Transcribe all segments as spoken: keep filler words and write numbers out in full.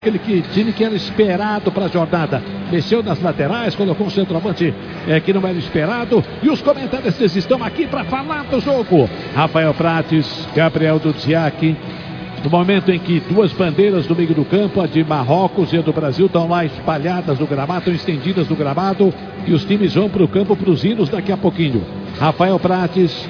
Aquele que, time que era esperado para a jornada. Mexeu nas laterais, colocou um centroavante é, que não era esperado. E os comentaristas estão aqui para falar do jogo. Rafael Prates, Gabriel Dudziak. No momento em que duas bandeiras no meio do campo, a de Marrocos e a do Brasil, estão lá espalhadas no gramado, estão estendidas no gramado. E os times vão para o campo para os hinos daqui a pouquinho. Rafael Prates,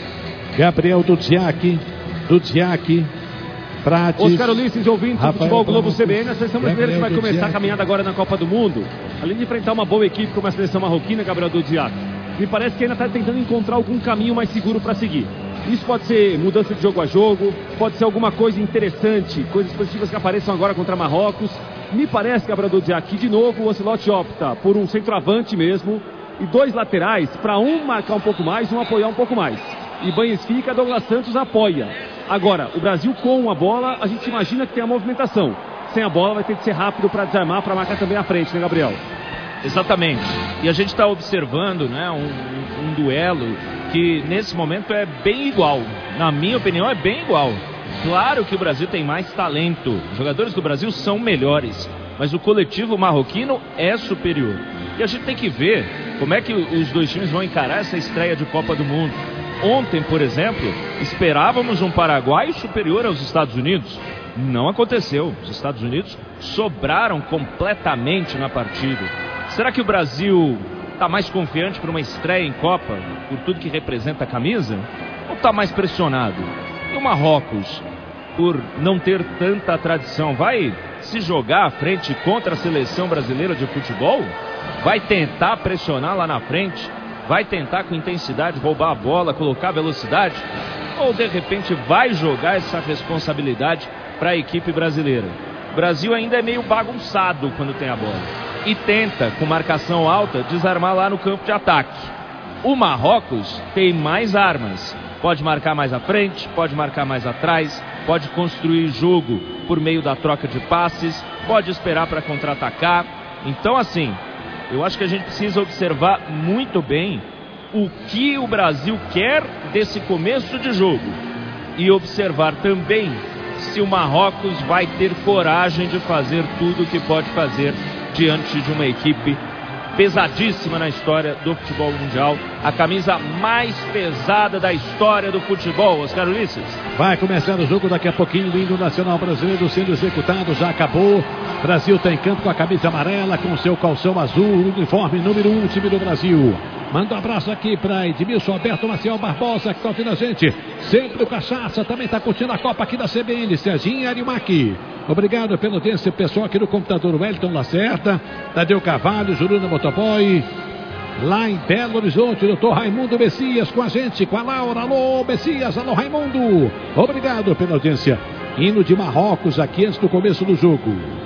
Gabriel Dudziak, Dudziak. Prates, Oscar Ulisses, ouvintes do Futebol Globo C B N, a seleção brasileira que vai começar a caminhada agora na Copa do Mundo, além de enfrentar uma boa equipe como a seleção marroquina, Gabriel Dudziak, me parece que ainda está tentando encontrar algum caminho mais seguro para seguir. Isso pode ser mudança de jogo a jogo, pode ser alguma coisa interessante, coisas positivas que apareçam agora contra Marrocos. Me parece, Gabriel Dudziak, que de novo o Ancelotti opta por um centroavante mesmo e dois laterais para um marcar um pouco mais e um apoiar um pouco mais. Ibanez fica, Douglas Santos apoia. Agora, o Brasil com a bola, a gente imagina que tem a movimentação. Sem a bola vai ter que ser rápido para desarmar, para marcar também à frente, né, Gabriel? Exatamente. E a gente está observando, né, um, um, um duelo que nesse momento é bem igual. Na minha opinião, é bem igual. Claro que o Brasil tem mais talento. Os jogadores do Brasil são melhores. Mas o coletivo marroquino é superior. E a gente tem que ver como é que os dois times vão encarar essa estreia de Copa do Mundo. Ontem, por exemplo, esperávamos um Paraguai superior aos Estados Unidos. Não aconteceu. Os Estados Unidos sobraram completamente na partida. Será que o Brasil está mais confiante para uma estreia em Copa, por tudo que representa a camisa? Ou está mais pressionado? E o Marrocos, por não ter tanta tradição, vai se jogar à frente contra a seleção brasileira de futebol? Vai tentar pressionar lá na frente? Vai tentar com intensidade roubar a bola, colocar velocidade? Ou de repente vai jogar essa responsabilidade para a equipe brasileira? O Brasil ainda é meio bagunçado quando tem a bola. E tenta, com marcação alta, desarmar lá no campo de ataque. O Marrocos tem mais armas. Pode marcar mais à frente, pode marcar mais atrás, pode construir jogo por meio da troca de passes, pode esperar para contra-atacar. Então, assim, eu acho que a gente precisa observar muito bem o que o Brasil quer desse começo de jogo. E observar também se o Marrocos vai ter coragem de fazer tudo o que pode fazer diante de uma equipe pesadíssima na história do futebol mundial. A camisa mais pesada da história do futebol, Oscar Ulisses. Vai começar o jogo daqui a pouquinho. O hino nacional brasileiro sendo executado, já acabou. Brasil está em campo com a camisa amarela, com seu calção azul, uniforme número um, time do Brasil. Manda um abraço aqui para Edmilson Alberto Maciel Barbosa, que está ouvindo a gente. Sempre o Cachaça, também está curtindo a Copa aqui da C B N. Serginho Arimac. Obrigado pelo audiência, pessoal aqui no computador. Wellington Lacerda, Tadeu Carvalho, Juruna Motoboy. Lá em Belo Horizonte, doutor Raimundo Messias com a gente, com a Laura. Alô, Messias, alô, Raimundo. Obrigado pela audiência. Hino de Marrocos aqui antes do começo do jogo.